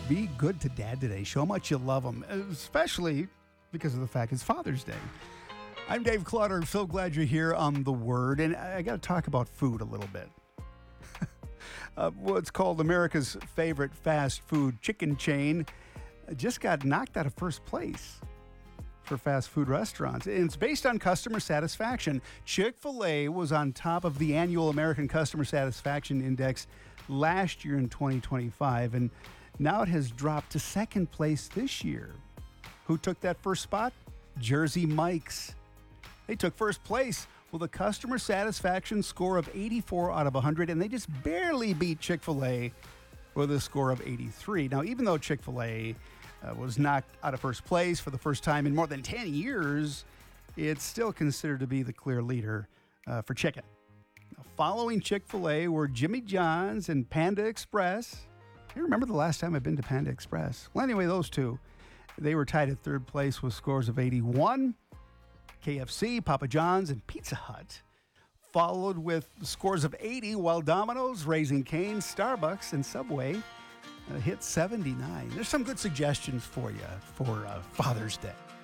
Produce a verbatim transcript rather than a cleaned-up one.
Be good to Dad today. Show how much you love him, especially because of the fact it's Father's Day. I'm Dave Clutter. So glad you're here on The Word, and I got to talk about food a little bit. uh, what's called America's favorite fast food chicken chain just got knocked out of first place for fast food restaurants. And it's based on customer satisfaction. Chick-fil-A was on top of the annual American Customer Satisfaction Index last year in twenty twenty-five, and now it has dropped to second place this year. Who took that first spot? Jersey Mike's. They took first place with a customer satisfaction score of eighty-four out of one hundred, and they just barely beat Chick-fil-A with a score of eighty-three. Now, even though Chick-fil-A uh, was knocked out of first place for the first time in more than ten years, it's still considered to be the clear leader uh, for chicken. Now, following Chick-fil-A were Jimmy John's and Panda Express. You remember the last time I've been to Panda Express? Well, anyway, those two, they were tied at third place with scores of eighty-one. K F C, Papa John's, and Pizza Hut followed with scores of eighty, while Domino's, Raising Cane, Starbucks, and Subway uh, hit seventy-nine. There's some good suggestions for you for uh, Father's Day.